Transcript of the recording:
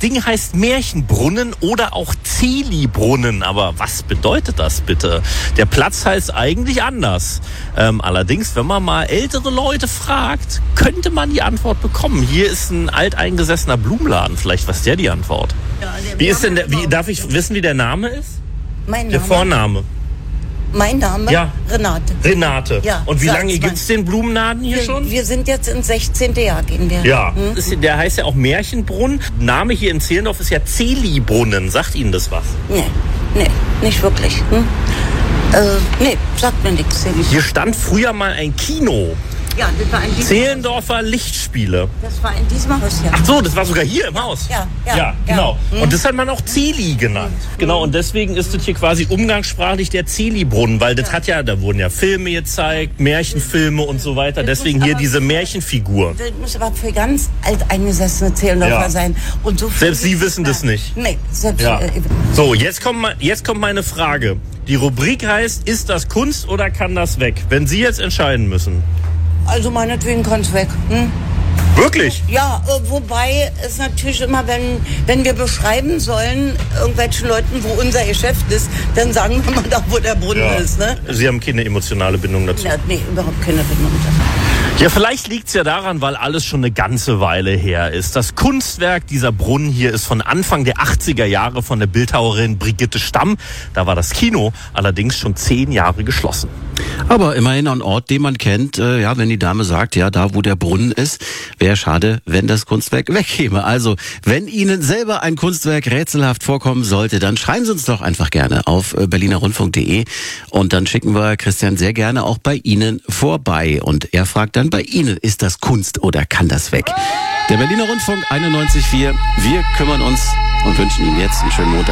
Ding heißt Märchenbrunnen oder auch Zeli-Brunnen. Aber was bedeutet das bitte? Der Platz heißt eigentlich anders. Allerdings, wenn man mal ältere Leute fragt, könnte man die Antwort bekommen. Hier ist ein alteingesessener Blumenladen. Vielleicht weiß der die Antwort. Ja, wie ist denn darf ich wissen, wie der Name ist? Mein Name? Der Vorname. Mein Name? Ja. Renate. Renate. Ja, und wie lange gibt es den Blumenladen hier schon? Wir sind jetzt ins 16. Jahr, gehen wir. Ja, der heißt ja auch Märchenbrunnen. Name hier in Zehlendorf ist ja Zeli-Brunnen. Sagt Ihnen das was? Nee, nicht wirklich. Nee, sagt mir nichts. Hier stand früher mal ein Kino. Ja, das war in diesem Zehlendorfer Haus. Lichtspiele. Das war in diesem Haus, ja. Ach so, das war sogar hier im Haus. Ja, genau. Und das hat man auch Zeli genannt. Genau, und deswegen ist das hier quasi umgangssprachlich der Zeli-Brunnen, weil das hat ja, da wurden ja Filme gezeigt, Märchenfilme und so weiter. Deswegen hier diese Märchenfigur. Das muss aber für ganz alteingesessene Zehlendorfer sein. Und so selbst Sie wissen das nicht. Nee, selbst. Ja. So, jetzt kommt meine Frage. Die Rubrik heißt, ist das Kunst oder kann das weg? Wenn Sie jetzt entscheiden müssen. Also meinetwegen kann es weg. Wirklich? Ja, wobei es natürlich immer, wenn wir beschreiben sollen, irgendwelchen Leuten, wo unser Geschäft ist, dann sagen wir mal da, wo der Brunnen ist. Ne? Sie haben keine emotionale Bindung dazu? Ja, nee, überhaupt keine Bindung dazu. Ja, vielleicht liegt's ja daran, weil alles schon eine ganze Weile her ist. Das Kunstwerk dieser Brunnen hier ist von Anfang der 80er Jahre von der Bildhauerin Brigitte Stamm. Da war das Kino allerdings schon 10 Jahre geschlossen. Aber immerhin ein Ort, den man kennt. Ja, wenn die Dame sagt, ja, da wo der Brunnen ist, wäre schade, wenn das Kunstwerk wegkäme. Also, wenn Ihnen selber ein Kunstwerk rätselhaft vorkommen sollte, dann schreiben Sie uns doch einfach gerne auf berlinerrundfunk.de und dann schicken wir Christian sehr gerne auch bei Ihnen vorbei. Und er fragt dann bei Ihnen, ist das Kunst oder kann das weg? Der Berliner Rundfunk 91.4. Wir kümmern uns und wünschen Ihnen jetzt einen schönen Montag.